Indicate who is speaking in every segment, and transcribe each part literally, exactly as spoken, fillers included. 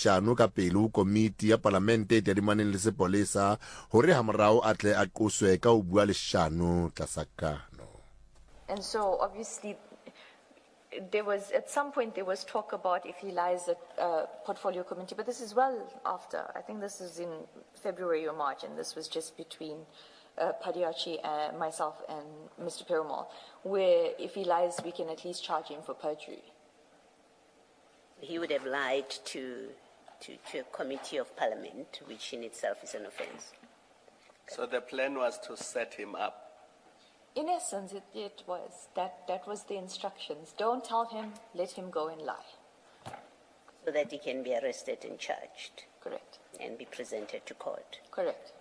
Speaker 1: leshano ka pele komiti ya parlamente ya dimaneng le sepolesa hore hamorao a tle a qoswe ka ho bua leshano tlasakano.
Speaker 2: And so obviously there was, at some point there was talk about if he lies at uh, portfolio committee, but this is well after. I think this is in February or March, and this was just between uh, Padiachi and myself and Mister Perumal, where if he lies, we can at least charge him for perjury.
Speaker 3: He would have lied to, to, to a committee of parliament, which in itself is an offense.
Speaker 4: So the plan was to set him up?
Speaker 2: In essence, it, it was. That, that was the instructions. Don't tell him, let him go and lie.
Speaker 3: So that he can be arrested and charged.
Speaker 2: Correct.
Speaker 3: And be presented to court.
Speaker 2: Correct.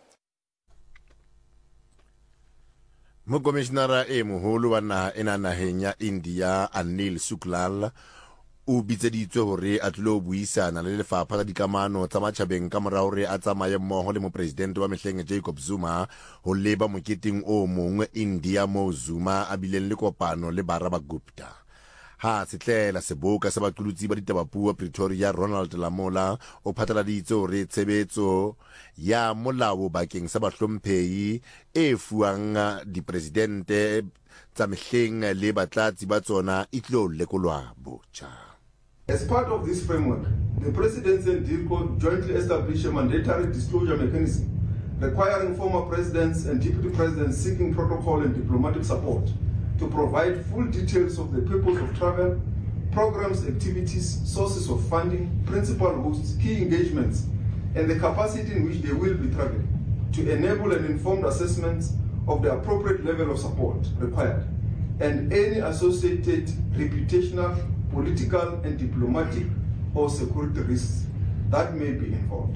Speaker 1: Mokomishenara e moholo wa naha ena naheng ya India Anil Suklal o bitseditswe hore a tlilo buisana le lefapha la dikamano tsa matjhabeng ka morao re a tsamaye mmoho le mopresidente wa mehleng Jacob Zuma ho leba moketeng o mongwe India mo Zuma a bileng le kopano le bara ba Gupta. Ha setlela seboka sa baqolotsi ba ditabapuo Pretoria Ronald Lamola o phatlaladitse hore tshebetso ya molao bakeng sa bahlomphehi e fuang dipresidente tsa mehleng le batlatsi ba tsona e tlo lekolwa botjha.
Speaker 5: As part of this framework, the Presidency and DIRCO jointly established a mandatory disclosure mechanism requiring former presidents and deputy presidents seeking protocol and diplomatic support to provide full details of the purpose of travel, programs, activities, sources of funding, principal hosts, key engagements, and the capacity in which they will be traveling to enable an informed assessment of the appropriate level of support required and any associated reputational, political and diplomatic or security risks that may be involved.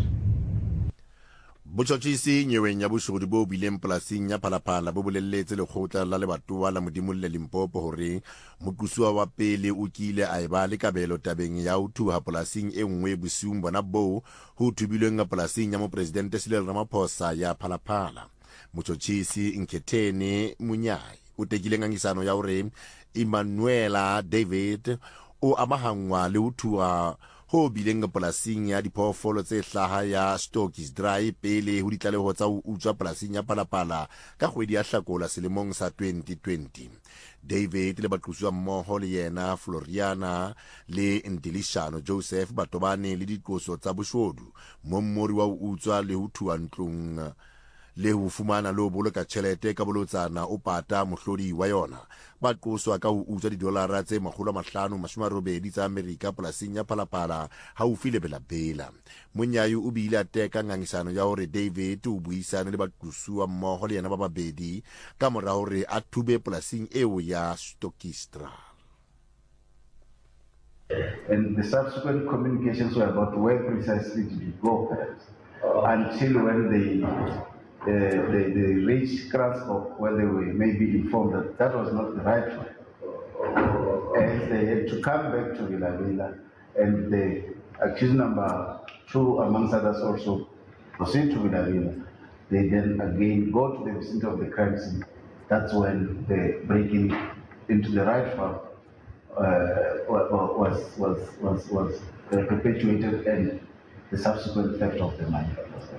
Speaker 1: Botjhotjhisi nyeweng ya boshodu bo bileng polasing ya Phalaphala bo bolelletse lekgotla la lebatowa la Modimo le Limpopo hore moqosuwa wa pele o kile a eba le kabelo tabeng ya ho thuha polasing e nngwe bosiung bona bo ho thubilweng polasing ya mopresidente Cyril Ramaphosa ya Phalaphala. Motjhotjhisi Nketheni Munyai o tekile ngangisano ya hore Emmanuela David o amahangwa le ho thuha ho bileng polasing ya diphoofolo tse hlaha ya Stokisdraai pele ho ditlaleho tsa ho utswa polasing ya Phalaphala ka kgwedi ya Hlakola selemong sa twenty twenty. David le baqosuwa mmoho le yena Floriana le Ndilishano Joseph batobane le dikoso tsa boshodu mommori wa ho utswa le ho thuwa ntlong le ho fumana lo boloka tjhelete ka bolotsana o pata mohlodi wa yona ba qoswa ka ho utswa didolara tse makgolo a mahlano mashome a robedi tsa Amerika polasing ya Phalaphala haufi le Bela. Munyai o bile a teka ngangisano ya hore David o buisane le baqosuwa mmoho le yena ba babedi ka mora hore a thube polasing eo ya Stokistra.
Speaker 6: And the subsequent communications were about where precisely to go until when they Uh, they, they reached grasp of where they were maybe informed that that was not the right one. And they had to come back to Villa Villa, and the accused number two, amongst others, also proceed to Villa Villa. They then again go to the vicinity of the crime scene. That's when the breaking into the right farm uh, was, was, was, was, was perpetuated and the subsequent theft of the money.